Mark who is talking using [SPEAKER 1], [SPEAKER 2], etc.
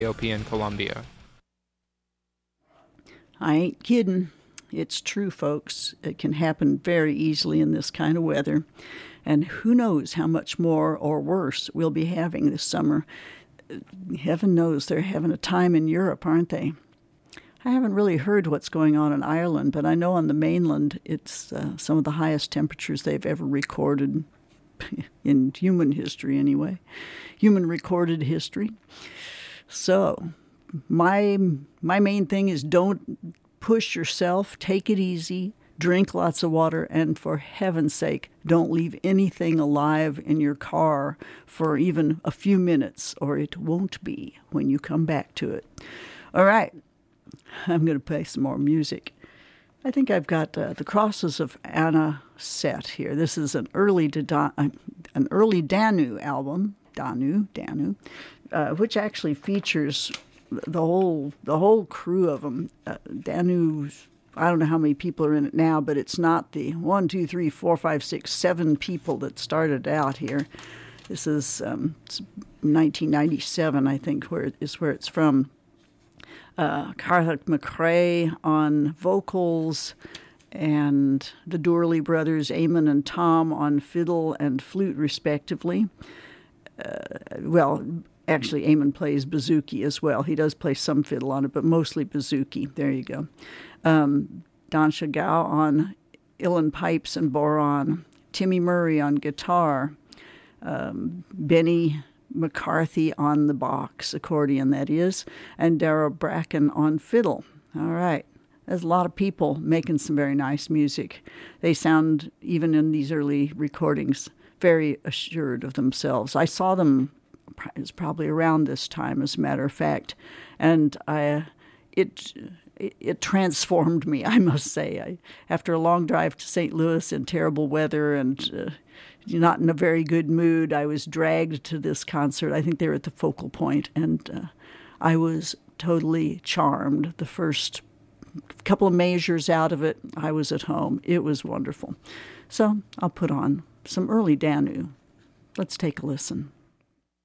[SPEAKER 1] Ethiopia and Colombia.
[SPEAKER 2] I ain't kidding. It's true, folks. It can happen very easily in this kind of weather. And who knows how much more or worse we'll be having this summer. Heaven knows they're having a time in Europe, aren't they? I haven't really heard what's going on in Ireland, but I know on the mainland it's some of the highest temperatures they've ever recorded in human history anyway. Human recorded history. So my main thing is don't push yourself, take it easy, drink lots of water, and for heaven's sake, don't leave anything alive in your car for even a few minutes, or it won't be when you come back to it. All right, I'm going to play some more music. I think I've got the Crosses of Anna set here. This is an early Danu album, Danu, which actually features the whole crew of them. Danu's, I don't know how many people are in it now, but it's not the 1, 2, 3, 4, 5, 6, 7 people that started out here. This is 1997, I think, where it's from. Carthag McRae on vocals, and the Doorley brothers, Eamon and Tom, on fiddle and flute, respectively. Actually, Eamon plays bouzouki as well. He does play some fiddle on it, but mostly bouzouki. There you go. Don Chagall on uilleann pipes and bodhrán. Timmy Murray on guitar. Benny McCarthy on the box, accordion that is, and Darrell Bracken on fiddle. All right. There's a lot of people making some very nice music. They sound, even in these early recordings, very assured of themselves. I saw them, it was probably around this time, as a matter of fact, and it transformed me, I must say. After a long drive to St. Louis in terrible weather and not in a very good mood, I was dragged to this concert. I think they were at the Focal Point, and I was totally charmed. The first couple of measures out of it, I was at home. It was wonderful. So I'll put on some early Danu. Let's take a listen.